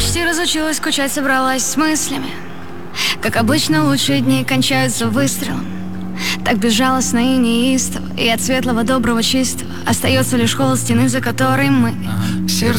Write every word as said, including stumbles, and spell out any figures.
почти разучилась скучать, собралась с мыслями. Как обычно, лучшие дни кончаются выстрелом. Так безжалостно и неистово, и от светлого, доброго, чистого остается лишь холод стены, за которой мы. Сердце